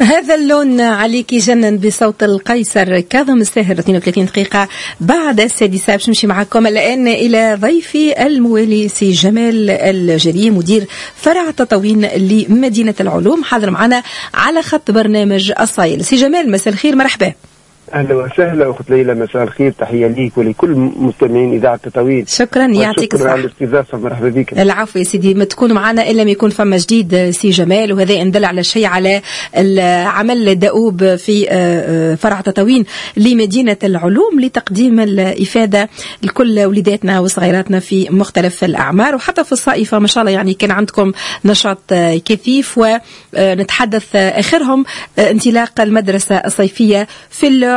هذا اللون عليك يجنن بصوت القيصر كاظم الساهر. 32 دقيقة بعد السادسة باش نمشي معكم الآن إلى ضيفي الموالي سي جمال الجري، مدير فرع تطوين لمدينة العلوم، حاضر معنا على خط برنامج الصايل. سي جمال مساء الخير، مرحبا. أهلا وسهلا أخت ليلى، مساء الخير، تحية ليك ولكل مستمعين إذاعة تطوين. شكرا، يعطيك الصحة. شكرا على الاستضافة، مرحبا بك. العفو يا سيدي، ما تكون معنا إلا ما يكون فما جديد سي جمال، وهذا يدل على شيء، على العمل الدؤوب في فرع تطوين لمدينة العلوم لتقديم الإفادة لكل وليداتنا وصغيراتنا في مختلف الأعمار، وحتى في الصائفة ما شاء الله يعني كان عندكم نشاط كثيف، ونتحدث آخرهم انطلاق المدرسة الصيفية في